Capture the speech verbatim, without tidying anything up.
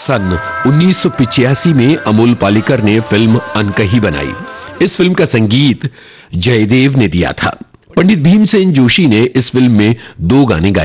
सन उन्नीस सौ पिचासी में अमोल पालेकर ने फिल्म अनकही बनाई। इस फिल्म का संगीत जयदेव ने दिया था। पंडित भीमसेन जोशी ने इस फिल्म में दो गाने गाए